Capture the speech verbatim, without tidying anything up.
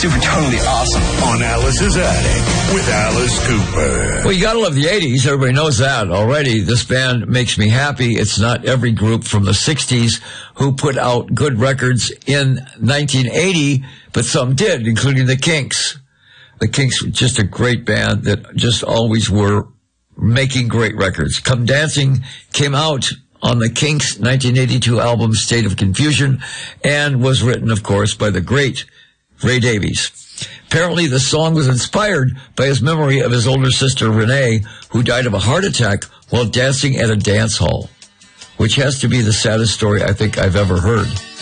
super totally awesome. On Alice's Attic with Alice Cooper. Well, you gotta love the eighties. Everybody knows that already. This band makes me happy. It's not every group from the sixties who put out good records in nineteen eighty, but some did, including the Kinks. The Kinks were just a great band that just always were making great records. Come Dancing came out on the Kinks' nineteen eighty-two album State of Confusion and was written, of course, by the great Ray Davies. Apparently, the song was inspired by his memory of his older sister, Renee, who died of a heart attack while dancing at a dance hall, which has to be the saddest story I think I've ever heard.